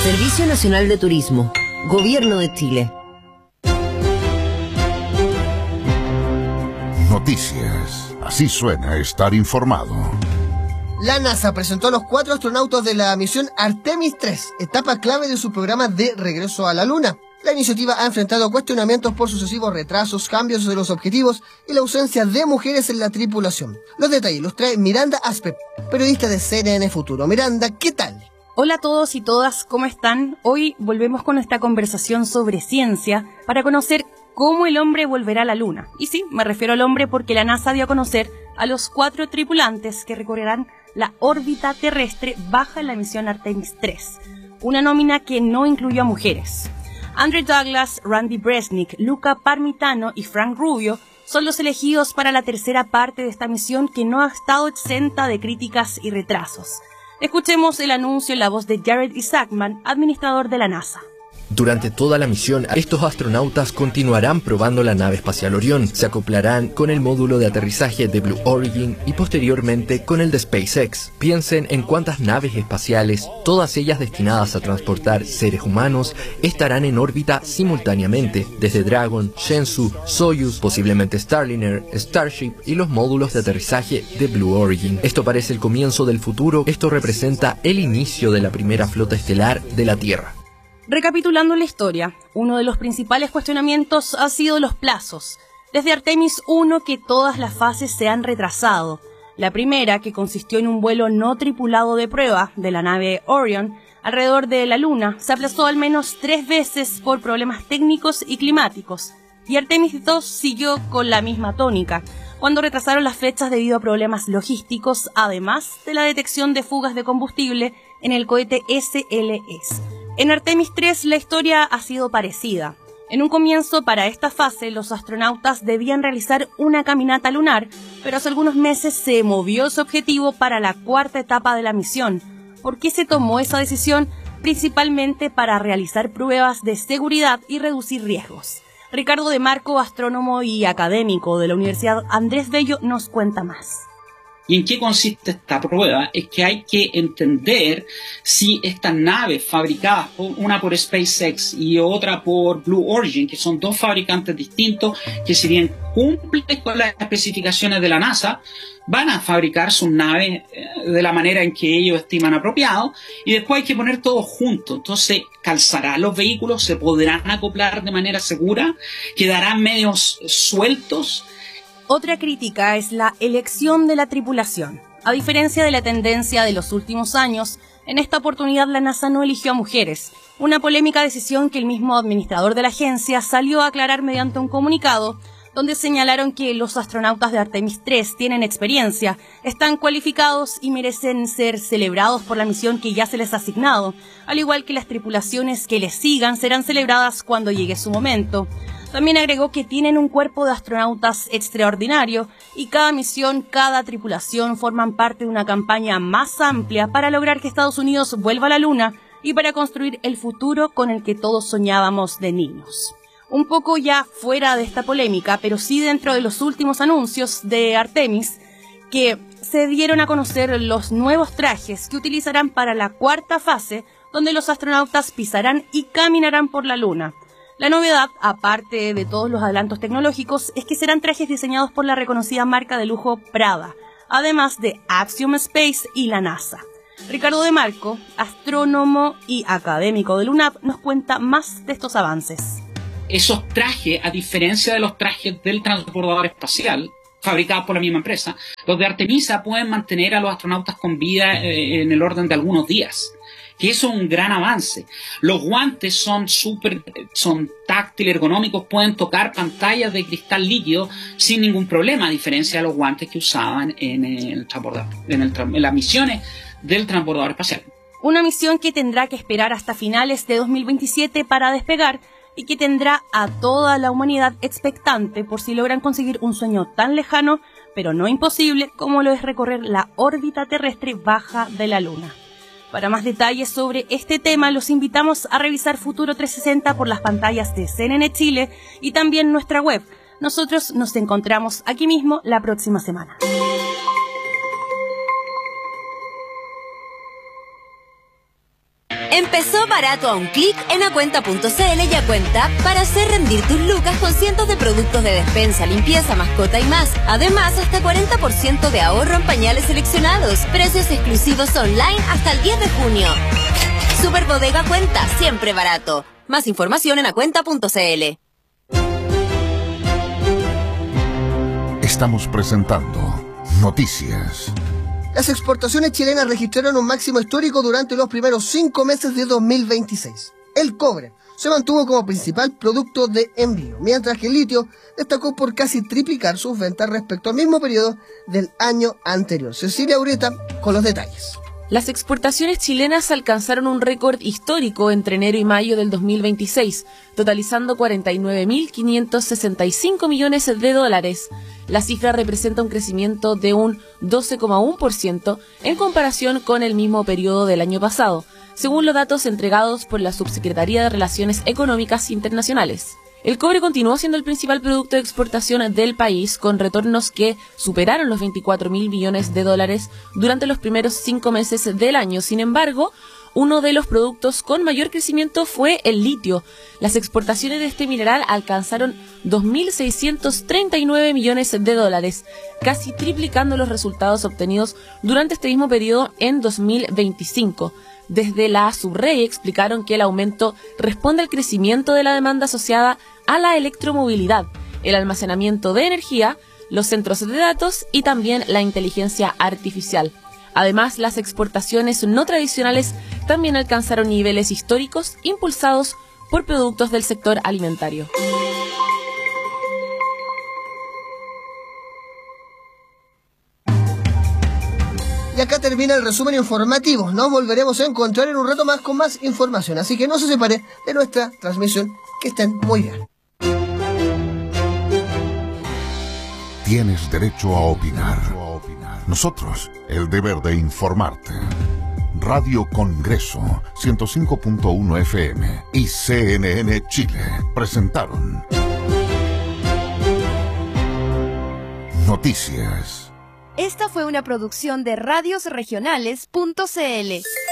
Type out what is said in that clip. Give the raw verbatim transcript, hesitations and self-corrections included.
Servicio Nacional de Turismo, Gobierno de Chile. Noticias. Así suena estar informado. La NASA presentó a los cuatro astronautas de la misión Artemis tres, etapa clave de su programa de regreso a la Luna. La iniciativa ha enfrentado cuestionamientos por sucesivos retrasos, cambios de los objetivos y la ausencia de mujeres en la tripulación. Los detalles los trae Miranda Aspe, periodista de C N N Futuro. Miranda, ¿qué tal? Hola a todos y todas, ¿cómo están? Hoy volvemos con esta conversación sobre ciencia para conocer cómo el hombre volverá a la Luna. Y sí, me refiero al hombre porque la NASA dio a conocer a los cuatro tripulantes que recorrerán la órbita terrestre baja en la misión Artemis tres, una nómina que no incluyó a mujeres. Andrew Douglas, Randy Bresnik, Luca Parmitano y Frank Rubio son los elegidos para la tercera parte de esta misión que no ha estado exenta de críticas y retrasos. Escuchemos el anuncio en la voz de Jared Isaacman, administrador de la NASA. Durante toda la misión, estos astronautas continuarán probando la nave espacial Orión, se acoplarán con el módulo de aterrizaje de Blue Origin y posteriormente con el de SpaceX. Piensen en cuántas naves espaciales, todas ellas destinadas a transportar seres humanos, estarán en órbita simultáneamente, desde Dragon, Shenzhou, Soyuz, posiblemente Starliner, Starship y los módulos de aterrizaje de Blue Origin. Esto parece el comienzo del futuro, esto representa el inicio de la primera flota estelar de la Tierra. Recapitulando la historia, uno de los principales cuestionamientos ha sido los plazos. Desde Artemis uno que todas las fases se han retrasado. La primera, que consistió en un vuelo no tripulado de prueba de la nave Orion alrededor de la Luna, se aplazó al menos tres veces por problemas técnicos y climáticos. Y Artemis dos siguió con la misma tónica, cuando retrasaron las fechas debido a problemas logísticos, además de la detección de fugas de combustible en el cohete S L S. En Artemis tres la historia ha sido parecida. En un comienzo, para esta fase, los astronautas debían realizar una caminata lunar, pero hace algunos meses se movió su objetivo para la cuarta etapa de la misión. ¿Por qué se tomó esa decisión? Principalmente para realizar pruebas de seguridad y reducir riesgos. Ricardo de Marco, astrónomo y académico de la Universidad Andrés Bello, nos cuenta más. ¿Y en qué consiste esta prueba? Es que hay que entender si estas naves fabricadas, una por SpaceX y otra por Blue Origin, que son dos fabricantes distintos, que si bien cumplen con las especificaciones de la NASA, van a fabricar sus naves de la manera en que ellos estiman apropiado, y después hay que poner todo junto. Entonces, calzarán los vehículos, se podrán acoplar de manera segura, quedarán medios sueltos. Otra crítica es la elección de la tripulación. A diferencia de la tendencia de los últimos años, en esta oportunidad la NASA no eligió a mujeres, una polémica decisión que el mismo administrador de la agencia salió a aclarar mediante un comunicado, donde señalaron que los astronautas de Artemis tres tienen experiencia, están cualificados y merecen ser celebrados por la misión que ya se les ha asignado, al igual que las tripulaciones que les sigan serán celebradas cuando llegue su momento. También agregó que tienen un cuerpo de astronautas extraordinario y cada misión, cada tripulación forman parte de una campaña más amplia para lograr que Estados Unidos vuelva a la Luna y para construir el futuro con el que todos soñábamos de niños. Un poco ya fuera de esta polémica, pero sí dentro de los últimos anuncios de Artemis, que se dieron a conocer los nuevos trajes que utilizarán para la cuarta fase, donde los astronautas pisarán y caminarán por la Luna. La novedad, aparte de todos los adelantos tecnológicos, es que serán trajes diseñados por la reconocida marca de lujo Prada, además de Axiom Space y la NASA. Ricardo de Marco, astrónomo y académico del U N A P, nos cuenta más de estos avances. Esos trajes, a diferencia de los trajes del transbordador espacial, fabricados por la misma empresa, los de Artemisa pueden mantener a los astronautas con vida eh, en el orden de algunos días, que eso es un gran avance. Los guantes son súper, son táctiles, ergonómicos, pueden tocar pantallas de cristal líquido sin ningún problema, a diferencia de los guantes que usaban en, el transbordador, en, el, en las misiones del transbordador espacial. Una misión que tendrá que esperar hasta finales de dos mil veintisiete para despegar y que tendrá a toda la humanidad expectante por si logran conseguir un sueño tan lejano, pero no imposible, como lo es recorrer la órbita terrestre baja de la Luna. Para más detalles sobre este tema, los invitamos a revisar Futuro trescientos sesenta por las pantallas de C N N Chile y también nuestra web. Nosotros nos encontramos aquí mismo la próxima semana. Empezó barato a un clic en acuenta punto cl y Acuenta para hacer rendir tus lucas con cientos de productos de despensa, limpieza, mascota y más. Además, hasta cuarenta por ciento de ahorro en pañales seleccionados. Precios exclusivos online hasta el diez de junio. Super Bodega Acuenta, siempre barato. Más información en acuenta punto cl. Estamos presentando Noticias. Las exportaciones chilenas registraron un máximo histórico durante los primeros cinco meses de dos mil veintiséis. El cobre se mantuvo como principal producto de envío, mientras que el litio destacó por casi triplicar sus ventas respecto al mismo periodo del año anterior. Cecilia Ureta con los detalles. Las exportaciones chilenas alcanzaron un récord histórico entre enero y mayo del dos mil veintiséis, totalizando cuarenta y nueve mil quinientos sesenta y cinco millones de dólares. La cifra representa un crecimiento de un doce coma uno por ciento en comparación con el mismo periodo del año pasado, según los datos entregados por la Subsecretaría de Relaciones Económicas Internacionales. El cobre continuó siendo el principal producto de exportación del país, con retornos que superaron los veinticuatro mil millones de dólares durante los primeros cinco meses del año. Sin embargo, uno de los productos con mayor crecimiento fue el litio. Las exportaciones de este mineral alcanzaron dos mil seiscientos treinta y nueve millones de dólares, casi triplicando los resultados obtenidos durante este mismo periodo en dos mil veinticinco. Desde la Subrey explicaron que el aumento responde al crecimiento de la demanda asociada a la electromovilidad, el almacenamiento de energía, los centros de datos y también la inteligencia artificial. Además, las exportaciones no tradicionales también alcanzaron niveles históricos impulsados por productos del sector alimentario. Y acá termina el resumen informativo. Nos volveremos a encontrar en un rato más con más información. Así que no se separe de nuestra transmisión. Que estén muy bien. Tienes derecho a opinar. Nosotros, el deber de informarte. Radio Congreso, ciento cinco punto uno F M y C N N Chile presentaron Noticias. Esta fue una producción de radios regionales punto c l.